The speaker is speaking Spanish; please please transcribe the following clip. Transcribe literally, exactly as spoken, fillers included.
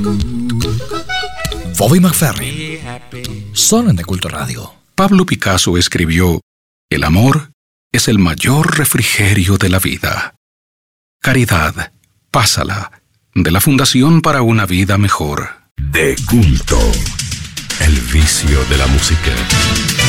Bobby McFerrin, solo en De Culto Radio. Pablo Picasso escribió: el amor es el mayor refrigerio de la vida. Caridad, pásala, de la Fundación para una Vida Mejor. De Culto, el vicio de la música.